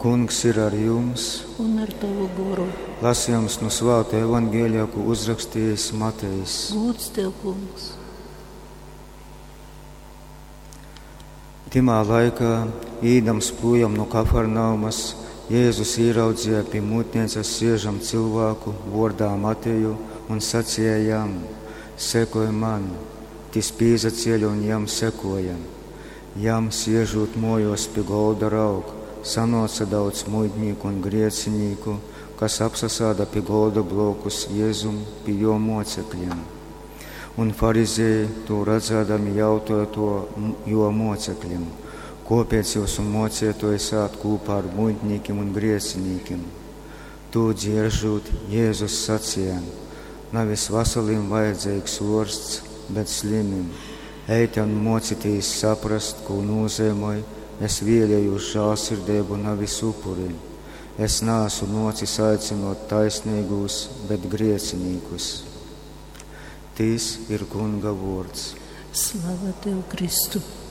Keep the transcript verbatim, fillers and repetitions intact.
Kungs ir ar jums, un ar tavu garu. Lasījums no Svētā evaņģēlijā, ko uzrakstījis Matejs. Lūdz tev, Kungs. Timā laikā, īdams projām no Kafarnaumas, Jēzus ieraudzīja pie mūtnieces sēžam cilvēku vārdā Mateju un sacīja jam: Sekoj man, tis pīzaceļ un jam sekoja. Jam siežot mojos pie golda raug, sanoca daudz muitnieku un griecinīku, kas apsasāda pie golda blokus Jēzum pie jo mocekļiem. Un farizēji to redzēdami jautāja to jo mocekļiem: Kāpēc jūsu mocētoji sāt kopā ar muitniekiem un griecinīkiem? To dzirdzot, Jēzus sacīja: Navis veseliem vajadzīgs ārsts, bet slimiem. Ejiet un mocieties saprast, ko nozīmē: es vēlēju žēlsirdību, navis upuri. Es neesmu nocis aicinot taisnīgus, bet griecinīgus. Tīs ir Kunga vārds. Slava tev, Kristu!